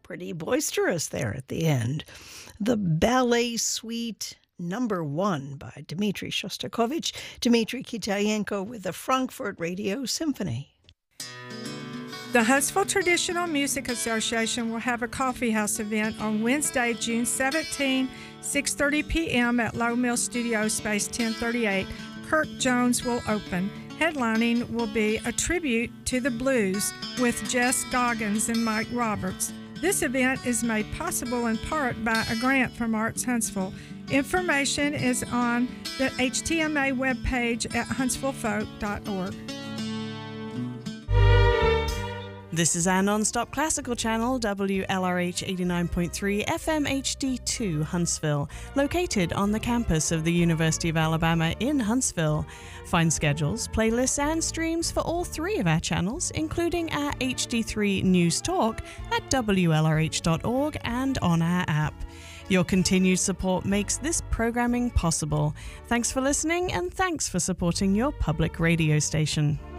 Pretty boisterous there at the end. The Ballet Suite #1 by Dmitri Shostakovich, Dmitri Kitayenko with the Frankfurt Radio Symphony. The Huntsville Traditional Music Association will have a coffee house event on Wednesday, June 17, 6:30 p.m. at Low Mill Studio Space 1038. Kirk Jones will open. Headlining will be a tribute to the blues with Jess Goggins and Mike Roberts. This event is made possible in part by a grant from Arts Huntsville. Information is on the HTMA webpage at huntsvillefolk.org. This is our non-stop classical channel, WLRH 89.3 FM HD2 Huntsville, located on the campus of the University of Alabama in Huntsville. Find schedules, playlists, and streams for all three of our channels, including our HD3 News Talk at WLRH.org and on our app. Your continued support makes this programming possible. Thanks for listening, and thanks for supporting your public radio station.